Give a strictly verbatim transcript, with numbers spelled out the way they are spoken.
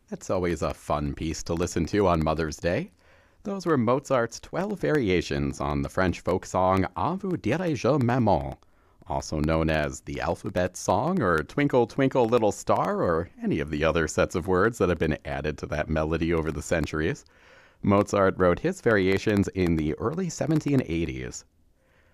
It's always a fun piece to listen to on Mother's Day. Those were Mozart's twelve variations on the French folk song À vous dirai-je maman, also known as the Alphabet Song or Twinkle Twinkle Little Star or any of the other sets of words that have been added to that melody over the centuries. Mozart wrote his variations in the early seventeen eighties,